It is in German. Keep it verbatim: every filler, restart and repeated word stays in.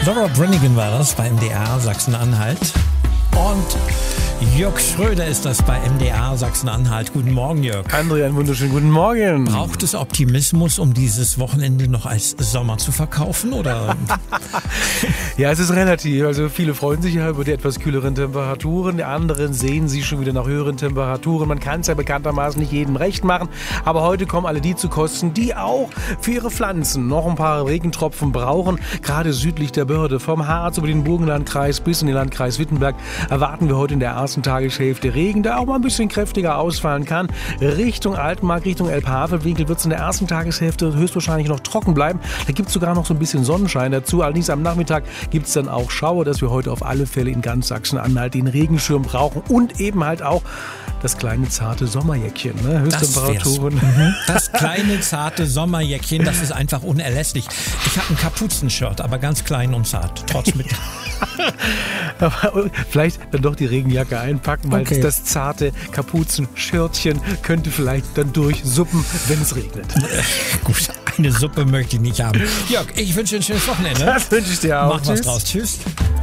Laura Branigan war das bei M D R Sachsen-Anhalt. Und Jörg Schröder ist das bei M D R Sachsen-Anhalt. Guten Morgen, Jörg. André, einen wunderschönen guten Morgen. Braucht es Optimismus, um dieses Wochenende noch als Sommer zu verkaufen, oder? Ja, es ist relativ. Also viele freuen sich ja über die etwas kühleren Temperaturen. Die anderen sehen sich schon wieder nach höheren Temperaturen. Man kann es ja bekanntermaßen nicht jedem recht machen. Aber heute kommen alle die zu Kosten, die auch für ihre Pflanzen noch ein paar Regentropfen brauchen. Gerade südlich der Börde, vom Harz über den Burgenlandkreis bis in den Landkreis Wittenberg, erwarten wir heute in der ersten Tageshälfte Regen, der auch mal ein bisschen kräftiger ausfallen kann. Richtung Altmark, Richtung Elbhavelwinkel wird es in der ersten Tageshälfte höchstwahrscheinlich noch trocken bleiben. Da gibt es sogar noch so ein bisschen Sonnenschein dazu. Allerdings am Nachmittag gibt es dann auch Schauer, dass wir heute auf alle Fälle in ganz Sachsen-Anhalt den Regenschirm brauchen und eben halt auch das kleine zarte Sommerjäckchen. Ne? Höchsttemperaturen. Das, das kleine zarte Sommerjäckchen, das ist einfach unerlässlich. Ich habe ein Kapuzenshirt, aber ganz klein und zart. Trotz mit. Aber vielleicht dann doch die Regenjacke einpacken, weil Okay. das zarte Kapuzenschirtchen könnte vielleicht dann durchsuppen, wenn es regnet. Gut, eine Suppe möchte ich nicht haben. Jörg, ich wünsche dir ein schönes Wochenende. Das wünsche ich dir auch. Mach was Tschüss. draus. Tschüss.